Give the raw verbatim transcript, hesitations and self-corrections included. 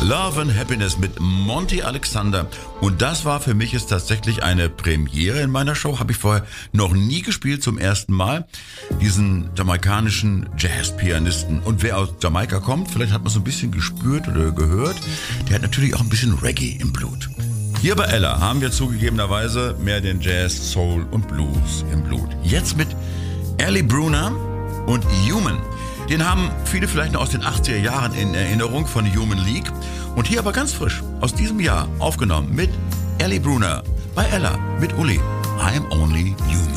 Love and Happiness mit Monty Alexander. Und das war für mich jetzt tatsächlich eine Premiere in meiner Show. Habe ich vorher noch nie gespielt, zum ersten Mal. Diesen jamaikanischen Jazzpianisten. Und wer aus Jamaika kommt, vielleicht hat man so ein bisschen gespürt oder gehört, der hat natürlich auch ein bisschen Reggae im Blut. Hier bei Ella haben wir zugegebenerweise mehr den Jazz, Soul und Blues im Blut. Jetzt mit Ellie Bruner und Human. Den haben viele vielleicht noch aus den achtziger Jahren in Erinnerung von Human League. Und hier aber ganz frisch, aus diesem Jahr, aufgenommen mit Ellie Bruner bei Ella, mit Uli. I'm only human.